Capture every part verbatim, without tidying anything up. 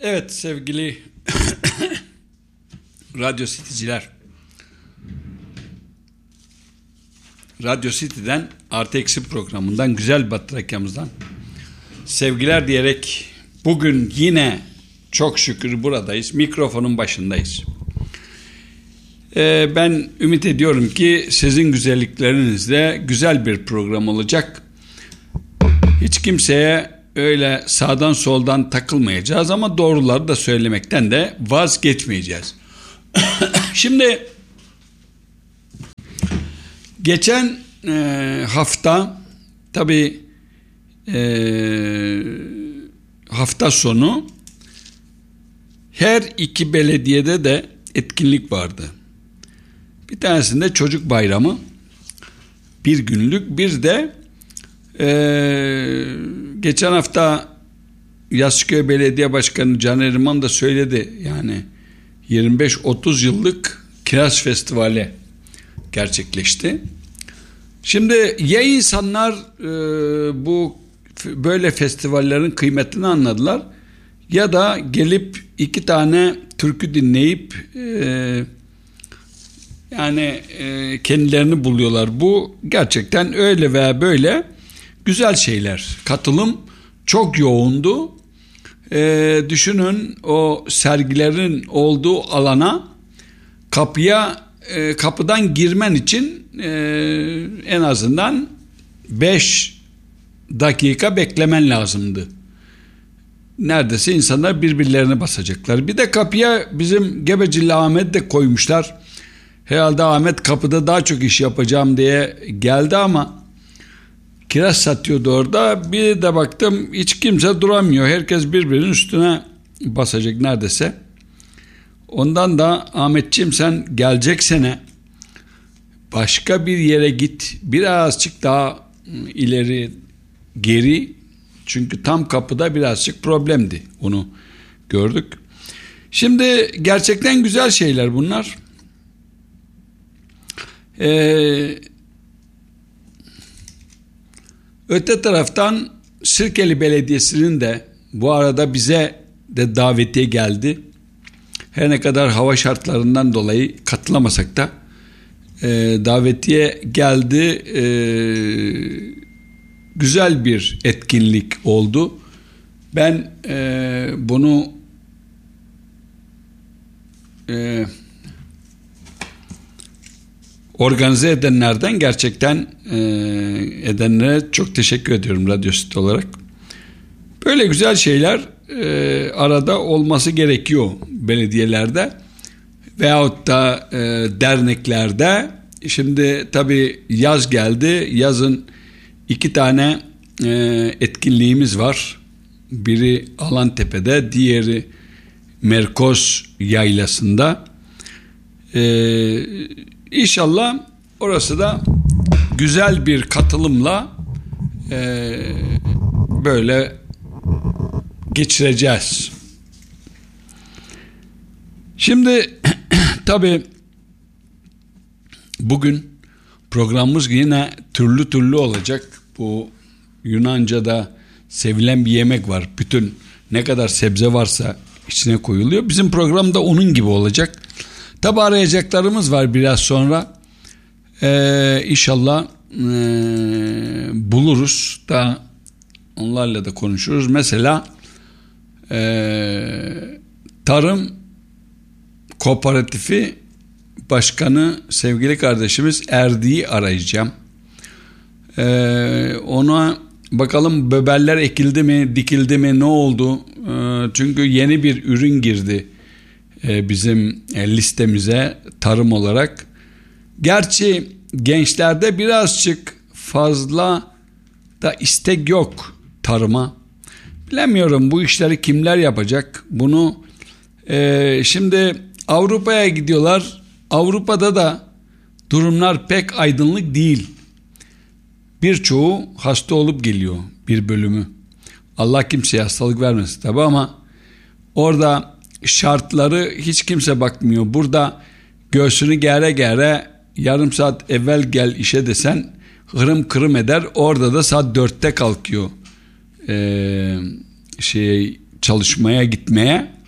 Evet sevgili Radyo City'ciler, Radyo City'den Artı Eksi programından, güzel Batrakya'mızdan sevgiler diyerek bugün yine çok şükür buradayız, mikrofonun başındayız. Ee, ben ümit ediyorum ki sizin güzelliklerinizle güzel bir program olacak. Hiç kimseye öyle sağdan soldan takılmayacağız ama doğruları da söylemekten de vazgeçmeyeceğiz. Şimdi geçen e, hafta tabii e, hafta sonu her iki belediyede de etkinlik vardı. Bir tanesinde çocuk bayramı, bir günlük, bir de Ee, geçen hafta Yassıköy Belediye Başkanı Caner İrman da söyledi, yani yirmi beş otuz yıllık Kiraz Festivali gerçekleşti. Şimdi ya insanlar e, bu böyle festivallerin kıymetini anladılar ya da gelip iki tane türkü dinleyip e, yani e, kendilerini buluyorlar. Bu gerçekten öyle veya böyle güzel şeyler. Katılım çok yoğundu. Ee, düşünün, o sergilerin olduğu alana kapıya e, kapıdan girmen için e, en azından beş dakika beklemen lazımdı. Neredeyse insanlar birbirlerine basacaklar. Bir de kapıya bizim Gebecili Ahmet de koymuşlar. Herhalde Ahmet kapıda daha çok iş yapacağım diye geldi ama kiraz satıyordu orada. Bir de baktım hiç kimse duramıyor. Herkes birbirinin üstüne basacak neredeyse. Ondan da Ahmetciğim, sen gelecek sene başka bir yere git. Birazcık daha ileri geri. Çünkü tam kapıda birazcık problemdi. Onu gördük. Şimdi gerçekten güzel şeyler bunlar. Eee Öte taraftan Sirkeli Belediyesi'nin de bu arada bize de davetiye geldi. Her ne kadar hava şartlarından dolayı katılamasak da e, davetiye geldi. E, güzel bir etkinlik oldu. Ben e, bunu e, organize edenlerden, gerçekten e, edenlere çok teşekkür ediyorum Radyo City olarak. Böyle güzel şeyler e, arada olması gerekiyor belediyelerde veyahut da e, derneklerde. Şimdi tabii yaz geldi. Yazın iki tane e, etkinliğimiz var. Biri Alantepe'de, diğeri Merkoz Yaylası'nda. Eee İnşallah orası da güzel bir katılımla e, böyle geçireceğiz. Şimdi tabii bugün programımız yine türlü türlü olacak. Bu Yunanca'da sevilen bir yemek var. Bütün ne kadar sebze varsa içine koyuluyor. Bizim program da onun gibi olacak. Tabi arayacaklarımız var biraz sonra. Ee, inşallah e, buluruz da onlarla da konuşuruz. Mesela e, Tarım Kooperatifi Başkanı sevgili kardeşimiz Erdi'yi arayacağım. Ee, ona bakalım biberler ekildi mi, dikildi mi, ne oldu? Ee, çünkü yeni bir ürün girdi bizim listemize tarım olarak. Gerçi gençlerde birazcık fazla da istek yok tarıma. Bilemiyorum bu işleri kimler yapacak bunu. E, şimdi Avrupa'ya gidiyorlar. Avrupa'da da durumlar pek aydınlık değil. Birçoğu hasta olup geliyor, bir bölümü. Allah kimseye hastalık vermesin tabi ama orada şartları hiç kimse bakmıyor. Burada göğsünü gere gere yarım saat evvel gel işe desen hırım kırım eder. Orada da saat dörtte kalkıyor ee, şey çalışmaya gitmeye.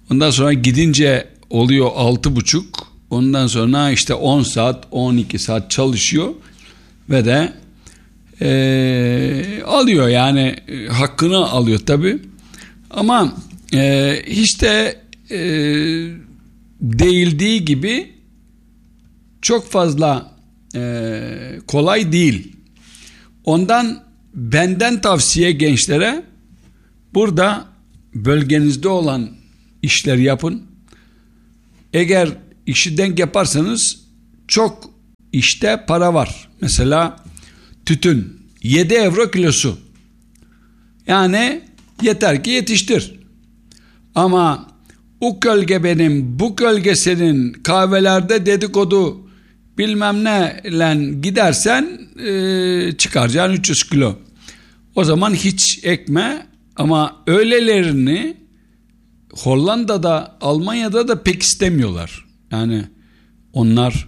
Ondan sonra gidince oluyor altı buçuk. Ondan sonra işte on saat, on iki saat çalışıyor ve de e, alıyor yani e, hakkını alıyor tabii. Ama e, hiç de e, değildiği gibi çok fazla e, kolay değil. Ondan benden tavsiye gençlere, burada bölgenizde olan işleri yapın. Eğer işi denk yaparsanız çok işte para var. Mesela tütün yedi euro kilosu. Yani yeter ki yetiştir. Ama o kölge benim, bu kölge senin, kahvelerde dedikodu bilmem ne ile gidersen e, çıkaracaksın üç yüz kilo. O zaman hiç ekme. Ama öylelerini Hollanda'da, Almanya'da da pek istemiyorlar. Yani onlar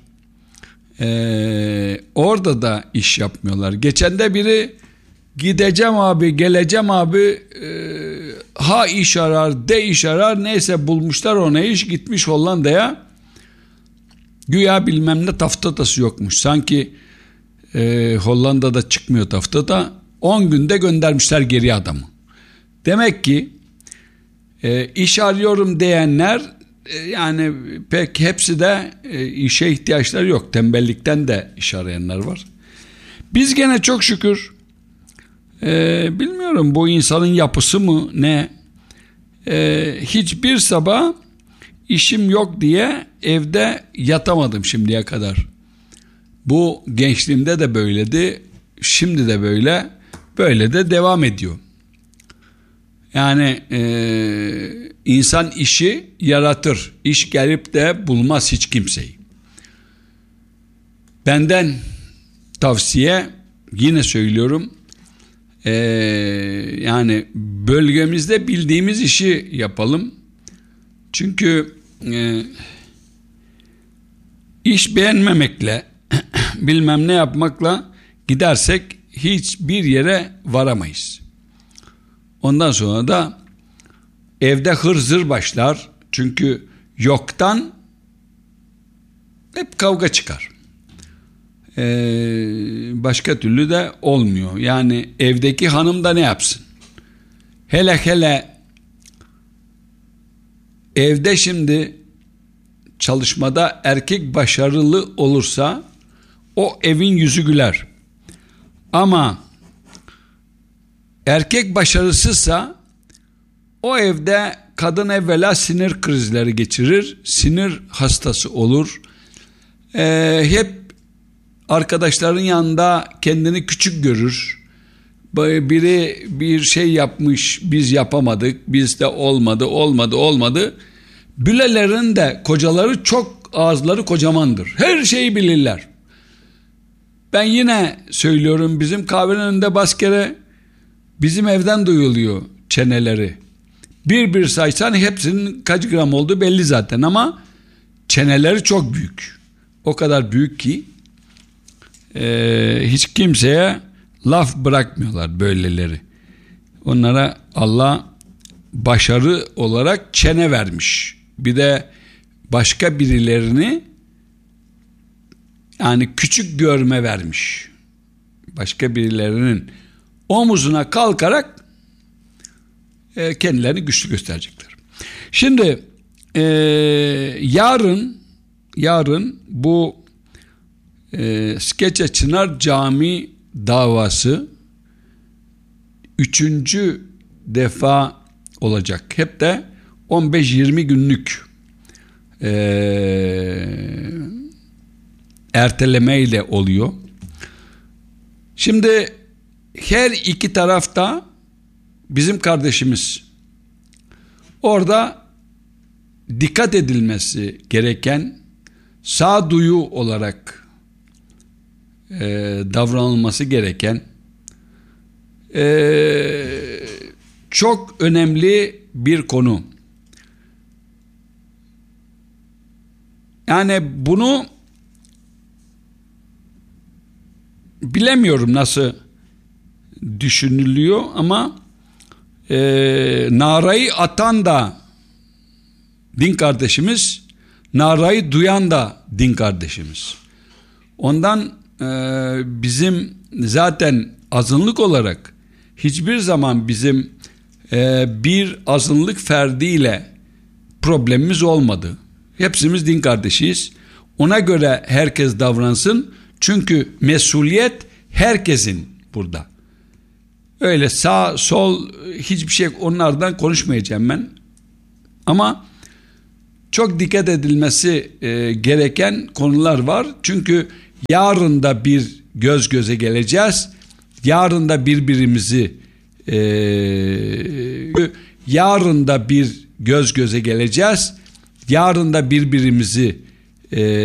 e, orada da iş yapmıyorlar. Geçen de biri gideceğim abi, geleceğim abi, e, ha iş arar, de iş arar, neyse bulmuşlar ona iş, gitmiş Hollanda'ya. Güya bilmem ne taftatası yokmuş. Sanki e, Hollanda'da çıkmıyor taftata. on günde göndermişler geri adamı. Demek ki e, iş arıyorum diyenler e, yani pek hepsi de e, işe ihtiyaçları yok. Tembellikten de iş arayanlar var. Biz gene çok şükür e, bilmiyorum bu insanın yapısı mı ne, e, hiçbir sabah işim yok diye evde yatamadım şimdiye kadar. Bu gençliğimde de böyledi, şimdi de böyle, böyle de devam ediyor. Yani e, insan işi yaratır. İş gelip de bulmaz hiç kimseyi. Benden tavsiye, yine söylüyorum, e, yani bölgemizde bildiğimiz işi yapalım. Çünkü e, iş beğenmemekle bilmem ne yapmakla gidersek hiçbir yere varamayız. Ondan sonra da evde hırzır başlar. Çünkü yoktan hep kavga çıkar. Ee, başka türlü de olmuyor. Yani evdeki hanım da ne yapsın? Hele hele evde şimdi çalışmada erkek başarılı olursa o evin yüzü güler. Ama erkek başarısızsa o evde kadın evvela sinir krizleri geçirir, sinir hastası olur. Ee, hep arkadaşların yanında kendini küçük görür. Biri bir şey yapmış, biz yapamadık, bizde olmadı, olmadı, olmadı. Bülelerin de kocaları çok, ağızları kocamandır. Her şeyi bilirler. Ben yine söylüyorum, bizim kahvenin önünde baskere bizim evden duyuluyor çeneleri. Bir bir saysan hepsinin kaç gram olduğu belli zaten, ama çeneleri çok büyük. O kadar büyük ki e, hiç kimseye laf bırakmıyorlar böyleleri. Onlara Allah başarı olarak çene vermiş. Bir de başka birilerini yani küçük görme vermiş. Başka birilerinin omuzuna kalkarak e, kendilerini güçlü gösterecekler. Şimdi e, yarın yarın bu e, Skeçe Çınar Camii davası üçüncü defa olacak. Hep de on beş yirmi günlük e, ertelemeyle oluyor. Şimdi her iki tarafta bizim kardeşimiz. Orada dikkat edilmesi gereken, sağduyu olarak e, davranılması gereken e, çok önemli bir konu. Yani bunu bilemiyorum nasıl düşünülüyor ama e, narayı atan da din kardeşimiz, narayı duyan da din kardeşimiz. Ondan e, bizim zaten azınlık olarak hiçbir zaman bizim e, bir azınlık ferdiyle problemimiz olmadı. Hepsimiz din kardeşiyiz. Ona göre herkes davransın. Çünkü mesuliyet herkesin burada. Öyle sağ sol hiçbir şey, onlardan konuşmayacağım ben. Ama çok dikkat edilmesi e, gereken konular var. Çünkü yarın da bir göz göze geleceğiz. Yarın da birbirimizi e, yarın da bir göz göze geleceğiz. Yarın da birbirimizi e,